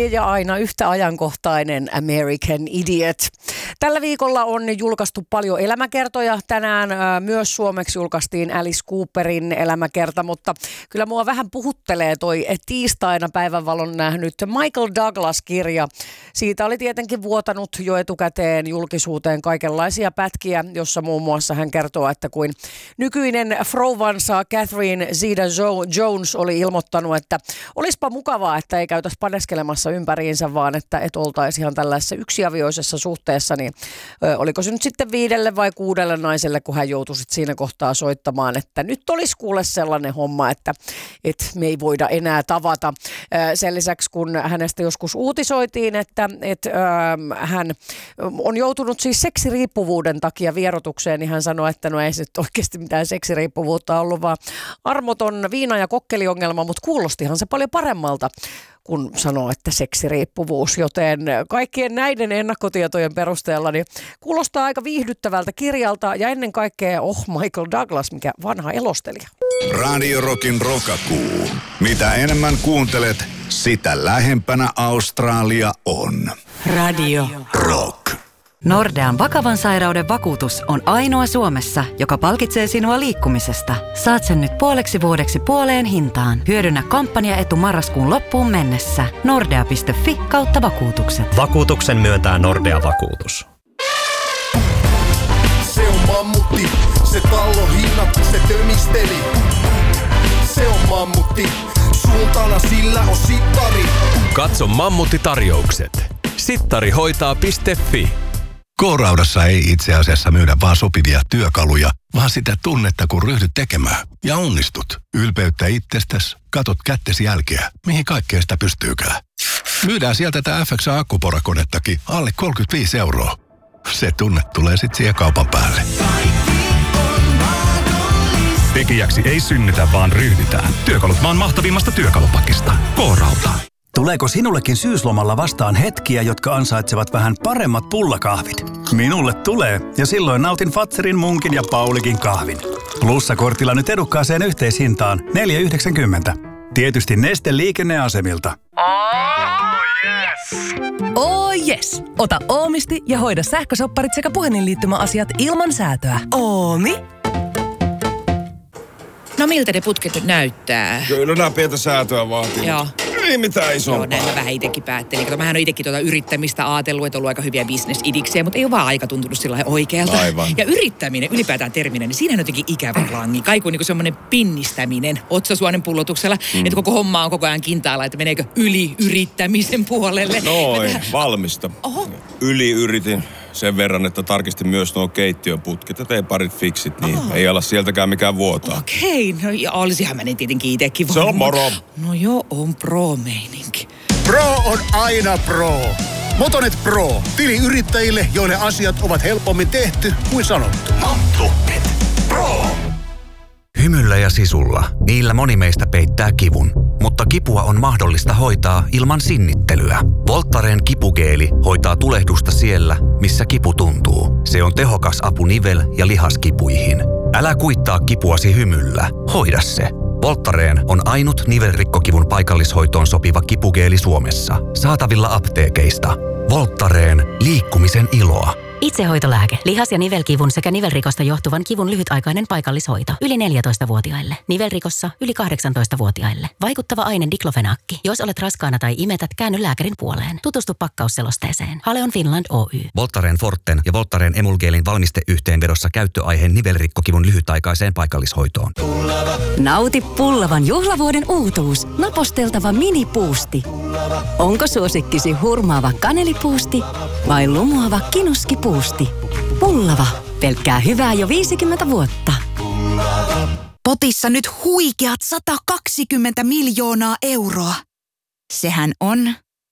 ja aina yhtä ajankohtainen American Idiot. Tällä viikolla on julkaistu paljon elämäkertoja. Tänään myös suomeksi julkaistiin Alice Cooperin elämäkerta, mutta kyllä mua vähän puhuttelee toi tiistaina päivänvalon nähnyt Michael Douglas-kirja. Siitä oli tietenkin vuotanut jo etukäteen julkisuuteen kaikenlaisia pätkiä, jossa muun muassa hän kertoo, että kuin nykyinen frouvansa Catherine Zeta-Jones oli ilmoittanut, että olisipa mukavaa, että ei käytäisi paneskelemassa ympäriinsä, vaan että et oltaisi ihan tällaisessa yksiavioisessa suhteessa, niin oliko se nyt sitten 5 vai 6 naiselle, kun hän joutui sitten siinä kohtaa soittamaan, että nyt olisi kuule sellainen homma, että me ei voida enää tavata. Sen lisäksi, kun hänestä joskus uutisoitiin, että hän on joutunut siis seksiriippuvuuden takia vierotukseen, niin hän sanoi, että no ei se nyt oikeasti mitään seksiriippuvuutta ollut, vaan armoton viina- ja kokkeliongelma, mutta kuulostihan se paljon paremmalta, kun sanoo, että seksiriippuvuus, joten kaikkien näiden ennakkotietojen perusteella niin kuulostaa aika viihdyttävältä kirjalta ja ennen kaikkea, Michael Douglas, mikä vanha elostelija. Radio Rockin rokakuu. Mitä enemmän kuuntelet, sitä lähempänä Australia on. Radio Rock. Nordean vakavan sairauden vakuutus on ainoa Suomessa, joka palkitsee sinua liikkumisesta. Saat sen nyt puoleksi vuodeksi puoleen hintaan. Hyödynnä kampanjaetu marraskuun loppuun mennessä. Nordea.fi/vakuutukset. Vakuutuksen myöntää Nordea Vakuutus. Se on mammutti, se tallo hinnat, se tömisteli. Se on mammutti, suuntana sillä on sittari. Katso Mammutti-tarjoukset. Sittarihoitaa.fi. K-Raudassa ei itse asiassa myydä vaan sopivia työkaluja, vaan sitä tunnetta, kun ryhdyt tekemään. Ja onnistut. Ylpeyttä itsestäsi, katot kättesi jälkeä, mihin kaikkeen sitä pystyykään. Myydään sieltä tätä FXA-akkuporakonettakin alle 35 €. Se tunne tulee sitten siihen kaupan päälle. Tekijäksi ei synnytä, vaan ryhdytään. Työkalut maan mahtavimmasta työkalupakista. K-Rauta. Tuleeko sinullekin syyslomalla vastaan hetkiä, jotka ansaitsevat vähän paremmat pullakahvit? Minulle tulee, ja silloin nautin Fazerin, Munkin ja Paulikin kahvin. Plussakortilla nyt edukkaaseen yhteishintaan 4,90. Tietysti Neste liikenneasemilta. Oh yes! Ota Oomisti ja hoida sähkösopparit sekä puhelinliittymäasiat ilman säätöä. Oomi? No miltä ne putket näyttää? Kyllä nämä pientä säätöä vaatii. Joo. Ei mitään isompaa. Joo, näin mä vähän itsekin päättelin. Kato, mähän on itsekin yrittämistä ajatellut, että on ollut aika hyviä bisnesidiksejä, mutta ei ole vaan aika tuntunut sillä oikealta. Aivan. Ja yrittäminen, ylipäätään terminä, niin siinähän on jotenkin ikävä langi. Kaiku on niin semmoinen pinnistäminen otsasuonen pullotuksella, että koko homma on koko ajan kintaalla, että meneekö yli-yrittämisen puolelle. Noin, valmista. Oho. Yli-yritin sen verran, että tarkistin myös nuo keittiöputket ja tein parit fiksit, niin ei ala sieltäkään mikään vuotaa. Okei, no ja olisihan mä ne tietenkin itsekin voinut. Se on moro. No joo, on pro-meininki. Pro on aina pro. Motonet Pro. Tili yrittäjille, joille asiat ovat helpommin tehty kuin sanottu. Motonet Pro. Hymyllä ja sisulla. Niillä moni meistä peittää kivun. Mutta kipua on mahdollista hoitaa ilman sinnittelyä. Voltaren kipugeeli hoitaa tulehdusta siellä, missä kipu tuntuu. Se on tehokas apu nivel- ja lihaskipuihin. Älä kuittaa kipuasi hymyllä. Hoida se. Voltaren on ainut nivelrikkokivun paikallishoitoon sopiva kipugeeli Suomessa. Saatavilla apteekeista. Voltaren liikkumisen iloa. Itsehoitolääke. Lihas- ja nivelkivun sekä nivelrikosta johtuvan kivun lyhytaikainen paikallishoito. Yli 14-vuotiaille. Nivelrikossa yli 18-vuotiaille. Vaikuttava aine diklofenaakki. Jos olet raskaana tai imetät, käänny lääkärin puoleen. Tutustu pakkausselosteeseen. Haleon Finland Oy. Voltaren Forten ja Voltaren Emulgeelin valmisteyhteenvedossa käyttöaiheen nivelrikkokivun lyhytaikaiseen paikallishoitoon. Nauti pullavan juhlavuoden uutuus. Naposteltava minipuusti. Onko suosikkisi hurmaava kanelipuusti vai lumoava kinuskipuusti? Pullava. Pelkkää hyvää jo 50 vuotta. Potissa nyt huikeat 120 miljoonaa euroa. Sehän on